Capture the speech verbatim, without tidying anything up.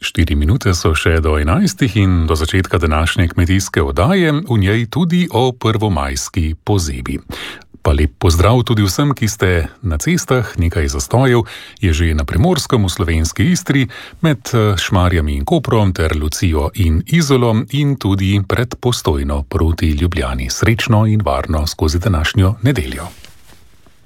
Štiri minute so še do enajstih in do začetka današnje kmetijske oddaje, v njej tudi o prvomajski pozebi. Pa lep pozdrav tudi vsem, ki ste na cestah, nekaj zastojev je že na Primorskem v slovenski Istri, med Šmarjami in Koprom ter Lucijo in Izolo in tudi pred Postojno proti Ljubljani. Srečno in varno skozi današnjo nedeljo.